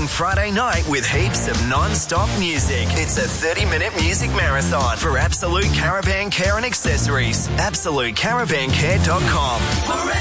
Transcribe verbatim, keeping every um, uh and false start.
Friday night with heaps of non-stop music. It's a thirty-minute music marathon for Absolute Caravan Care and Accessories. absolute caravan care dot com.